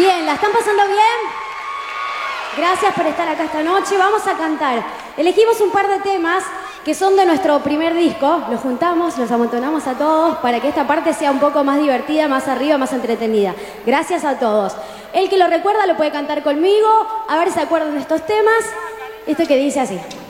Bien, ¿la están pasando bien? Gracias por estar acá esta noche. Vamos a cantar. Elegimos un par de temas que son de nuestro primer disco. Los juntamos, los amontonamos a todos para que esta parte sea un poco más divertida, más arriba, más entretenida. Gracias a todos. El que lo recuerda lo puede cantar conmigo. A ver si se acuerdan de estos temas. Esto que dice así.